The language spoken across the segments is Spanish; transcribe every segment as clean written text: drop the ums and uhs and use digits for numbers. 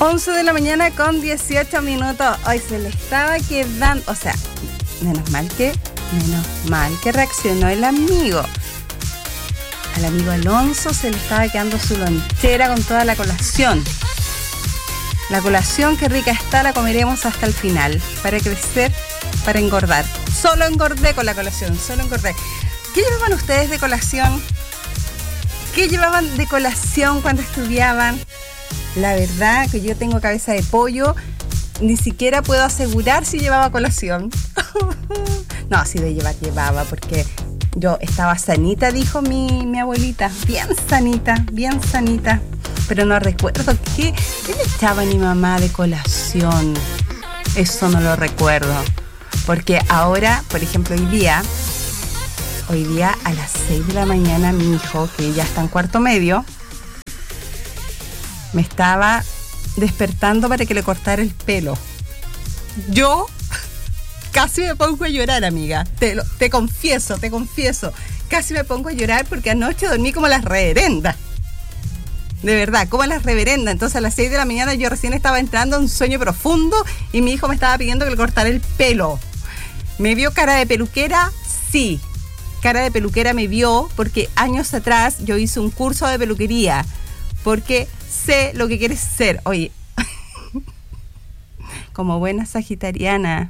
11 de la mañana con 18 minutos. Hoy se le estaba quedando, o sea, menos mal que reaccionó el amigo. Al amigo Alonso se le estaba quedando su lonchera con toda la colación. La colación, qué rica está, la comeremos hasta el final. Para crecer, para engordar. Solo engordé con la colación, solo engordé. ¿Qué llevaban ustedes de colación? ¿Qué llevaban de colación cuando estudiaban? La verdad que yo tengo cabeza de pollo, ni siquiera puedo asegurar si llevaba colación. No, si de llevar llevaba, porque yo estaba sanita, dijo mi abuelita, bien sanita. Pero no recuerdo qué le echaba mi mamá de colación. Eso no lo recuerdo. Porque ahora, por ejemplo, hoy día a las 6 de la mañana mi hijo, que ya está en cuarto medio, me estaba despertando para que le cortara el pelo. Yo casi me pongo a llorar, amiga. Te confieso. Casi me pongo a llorar porque anoche dormí como las reverendas. De verdad, como las reverendas. Entonces a las 6 de la mañana yo recién estaba entrando en un sueño profundo y mi hijo me estaba pidiendo que le cortara el pelo. ¿Me vio cara de peluquera? Sí. Cara de peluquera me vio porque años atrás yo hice un curso de peluquería. Porque sé lo que quieres ser. Oye, como buena sagitariana,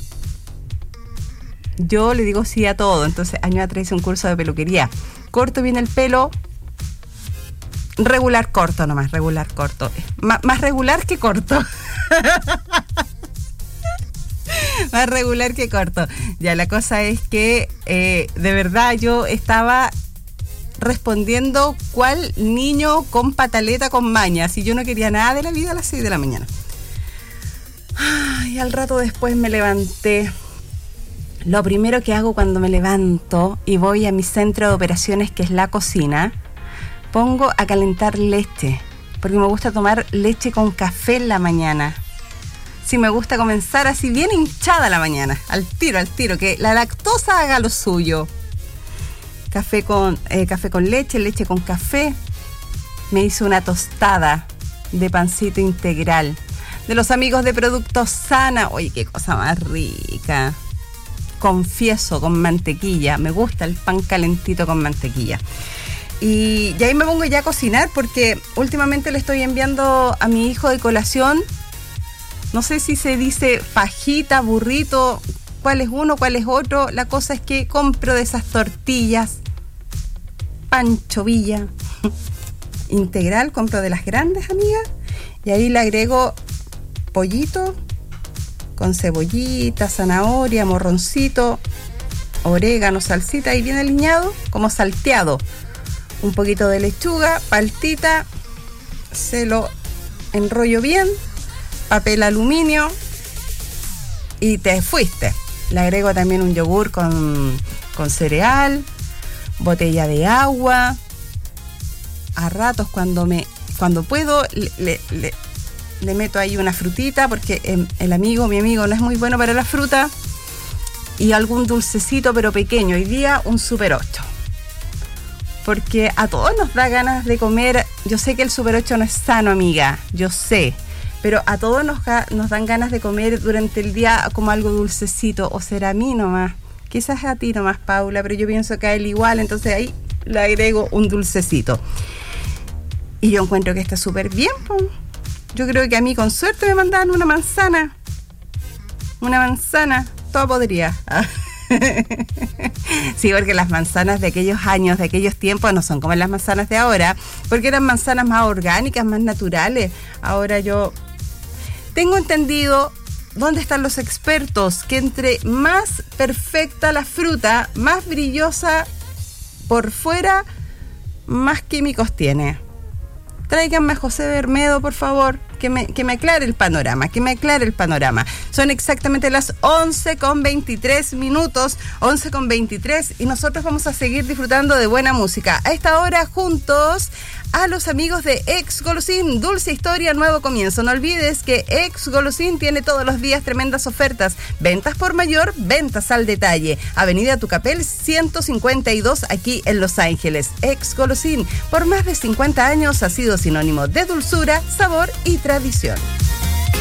yo le digo sí a todo. Entonces, años atrás hice un curso de peluquería. Corto bien el pelo. Regular corto nomás, regular corto. Más regular que corto. Más regular que corto. Ya, la cosa es que de verdad yo estaba respondiendo cuál niño con pataleta con maña, si yo no quería nada de la vida a las 6 de la mañana. Y al rato después me levanté. Lo primero que hago cuando me levanto y voy a mi centro de operaciones, que es la cocina, pongo a calentar leche, porque me gusta tomar leche con café en la mañana. Sí, me gusta comenzar así bien hinchada la mañana, al tiro, que la lactosa haga lo suyo. Café con leche con café. Me hice una tostada de pancito integral de los amigos de Productos Sana. Oye, qué cosa más rica. Confieso, con mantequilla. Me gusta el pan calentito con mantequilla. Y ahí me pongo ya a cocinar porque últimamente le estoy enviando a mi hijo de colación. No sé si se dice fajita, burrito, cuál es uno, cuál es otro. La cosa es que compro de esas tortillas Pancho Villa integral, compro de las grandes, amiga, y ahí le agrego pollito con cebollita, zanahoria, morroncito, orégano, salsita, y bien aliñado, como salteado, un poquito de lechuga, paltita, se lo enrollo bien, papel aluminio y te fuiste. Le agrego también un yogur con cereal, botella de agua. A ratos cuando puedo le meto ahí una frutita, porque mi amigo no es muy bueno para la fruta, y algún dulcecito pero pequeño. Hoy día un Super 8, porque a todos nos da ganas de comer. Yo sé que el Super 8 no es sano, amiga, yo sé, pero a todos nos dan ganas de comer durante el día como algo dulcecito. O será a mí nomás, quizás a ti nomás, Paula, pero yo pienso que a él igual. Entonces ahí le agrego un dulcecito y yo encuentro que está súper bien, pues. Yo creo que a mí con suerte me mandaban una manzana, toda podría. Sí, porque las manzanas de aquellos años, de aquellos tiempos, no son como las manzanas de ahora, porque eran manzanas más orgánicas, más naturales. Ahora yo tengo entendido, ¿dónde están los expertos? Que entre más perfecta la fruta, más brillosa por fuera, más químicos tiene. Tráiganme a José Bermedo, por favor, que me aclare el panorama, Son exactamente las 11:23 minutos, 11:23, y nosotros vamos a seguir disfrutando de buena música. A esta hora, juntos a los amigos de Ex Golosín, dulce historia, nuevo comienzo. No olvides que Ex Golosín tiene todos los días tremendas ofertas. Ventas por mayor, ventas al detalle. Avenida Tucapel 152, aquí en Los Ángeles. Ex Golosín, por más de 50 años ha sido sinónimo de dulzura, sabor y tradición.